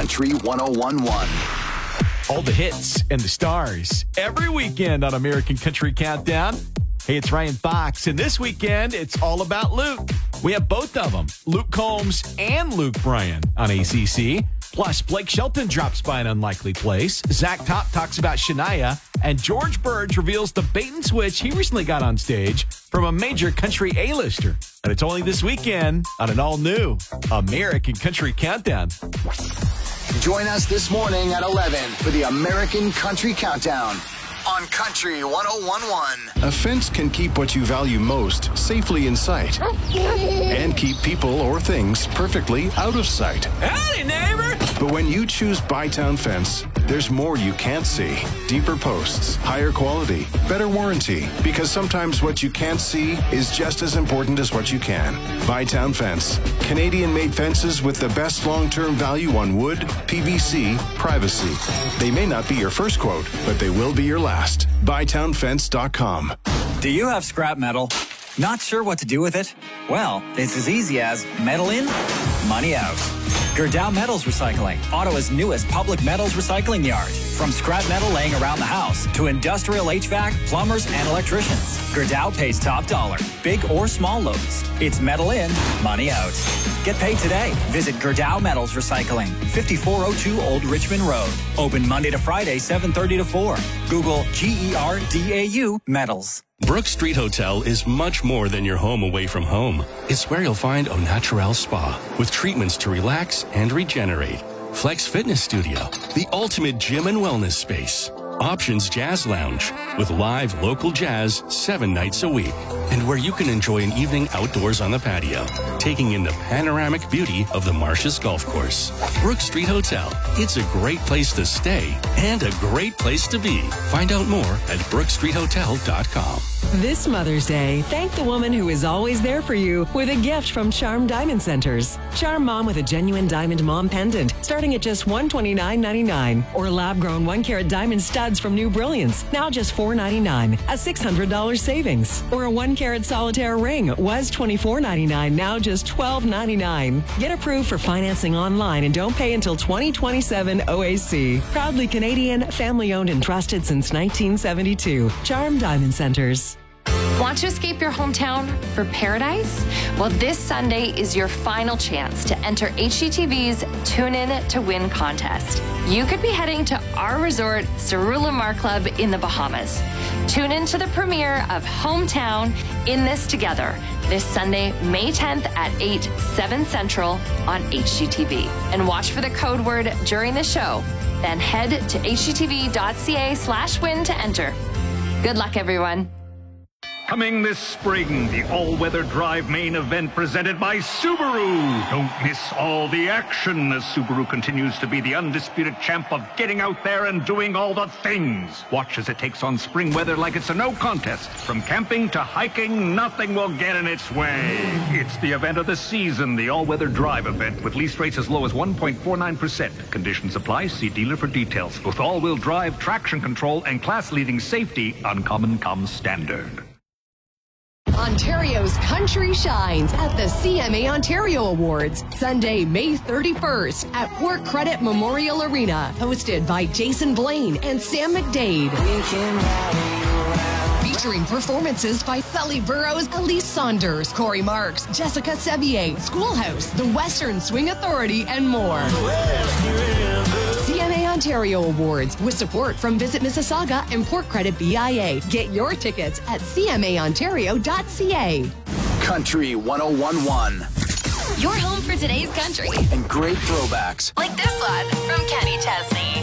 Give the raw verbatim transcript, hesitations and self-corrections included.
Country one oh one point one. All the hits and the stars every weekend on American Country Countdown. Hey, it's Ryan Fox, and this weekend, it's all about Luke. We have both of them, Luke Combs and Luke Bryan on A C C. Plus, Blake Shelton drops by an unlikely place. Zach Top talks about Shania, and George Burge reveals the bait and switch he recently got on stage from a major country A-lister. And it's only this weekend on an all-new American Country Countdown. Join us this morning at eleven for the American Country Countdown on Country one oh one point one. A fence can keep what you value most safely in sight and keep people or things perfectly out of sight. Howdy, neighbor! But when you choose Bytown Fence, there's more you can't see. Deeper posts, higher quality, better warranty. Because sometimes what you can't see is just as important as what you can. Bytown Fence. Canadian-made fences with the best long-term value on wood, P V C, privacy. They may not be your first quote, but they will be your last. Bytown Fence dot com. Do you have scrap metal? Not sure what to do with it? Well, it's as easy as metal in, money out. Gerdau Metals Recycling, Ottawa's newest public metals recycling yard. From scrap metal laying around the house to industrial H V A C, plumbers, and electricians, Gerdau pays top dollar, big or small loads. It's metal in, money out. Get paid today. Visit Gerdau Metals Recycling, fifty-four oh two Old Richmond Road. Open Monday to Friday, seven thirty to four. Google G E R D A U Metals. Brook Street Hotel is much more than your home away from home. It's where you'll find Au Naturel Spa with treatments to relax and regenerate. Flex Fitness Studio, the ultimate gym and wellness space. Options Jazz Lounge with live local jazz seven nights a week. And where you can enjoy an evening outdoors on the patio, taking in the panoramic beauty of the Marshes Golf Course. Brook Street Hotel. It's a great place to stay and a great place to be. Find out more at brook street hotel dot com. This Mother's Day, thank the woman who is always there for you with a gift from Charm Diamond Centers. Charm Mom with a genuine diamond mom pendant starting at just one hundred twenty-nine ninety-nine, or lab-grown one-carat diamond studs from New Brilliance, now just four hundred ninety-nine, a six hundred dollars savings. Or a one-carat solitaire ring was twenty-four ninety-nine, now just twelve ninety-nine. Get approved for financing online and don't pay until twenty twenty-seven O A C. Proudly Canadian, family-owned and trusted since nineteen seventy-two. Charm Diamond Centers. Want to escape your hometown for paradise? Well, this Sunday is your final chance to enter H G T V's Tune In to Win contest. You could be heading to our resort, Cerula Club in the Bahamas. Tune in to the premiere of Hometown in This Together this Sunday, May tenth at eight, seven Central on H G T V. And watch for the code word during the show. Then head to h g t v dot c a slash win to enter. Good luck, everyone. Coming this spring, the all-weather drive main event presented by Subaru. Don't miss all the action as Subaru continues to be the undisputed champ of getting out there and doing all the things. Watch as it takes on spring weather like it's a no contest. From camping to hiking, nothing will get in its way. It's the event of the season, the all-weather drive event with lease rates as low as one point four nine percent. Conditions apply. See dealer for details. With all-wheel drive, traction control, and class-leading safety, Uncommon comes standard. Ontario's country shines at the C M A Ontario Awards, Sunday, May thirty-first at Port Credit Memorial Arena, hosted by Jason Blaine and Sam McDade. Featuring performances by Sully Burrows, Elise Saunders, Corey Marks, Jessica Sevier, Schoolhouse, the Western Swing Authority, and more. C M A Ontario Awards with support from Visit Mississauga and Port Credit B I A. Get your tickets at c m a ontario dot c a. Country one oh one point one. Your home for today's country. And great throwbacks. Like this one from Kenny Chesney.